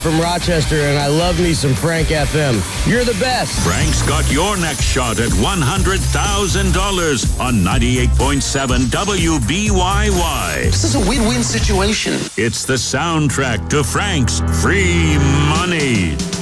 from Rochester, and I love me some Frank FM. You're the best. Frank's got your next shot at $100,000 on 98.7 WBYY. This is a win-win situation. It's the soundtrack to Frank's Free Money.